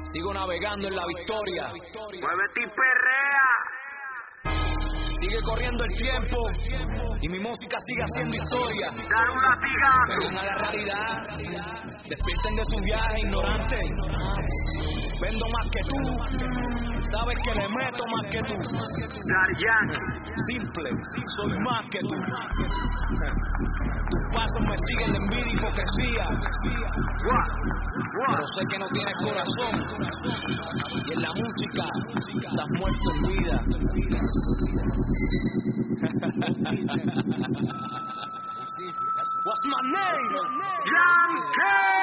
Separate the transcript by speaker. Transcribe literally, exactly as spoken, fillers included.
Speaker 1: Sigo navegando en la victoria.
Speaker 2: Muévete y perrea.
Speaker 1: Sigue corriendo el tiempo y mi música sigue haciendo historia.
Speaker 2: Dar un latigazo.
Speaker 1: Vengan a la realidad, despierten de su viaje ignorante. Vendo más que tú, sabes que le meto más que tú.
Speaker 2: Daddy Yankee.
Speaker 1: Simple, soy más que tú. Tus pasos me siguen de envidia y hipocresía.
Speaker 2: What? What?
Speaker 1: Pero sé que no tienes corazón. Y en la música estás muerto en vida. What's my name?
Speaker 2: Yankee.